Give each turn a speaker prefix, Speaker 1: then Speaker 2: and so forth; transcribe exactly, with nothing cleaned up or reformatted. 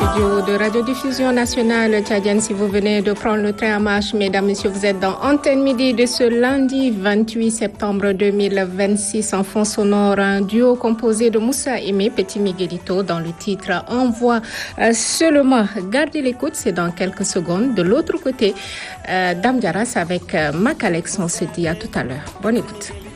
Speaker 1: studios de Radiodiffusion Nationale Tchadienne. Si vous venez de prendre le train en marche, mesdames, messieurs, vous êtes dans Antenne Midi de ce lundi vingt-huit septembre deux mille vingt-six. En fond sonore, un duo composé de Moussa Aimé, Petit Miguelito, dans le titre Envoie euh, seulement. Gardez l'écoute, c'est dans quelques secondes. De l'autre côté, euh, Dame Diarras avec euh, Mac Alex. On se dit à tout à l'heure. Bonne écoute.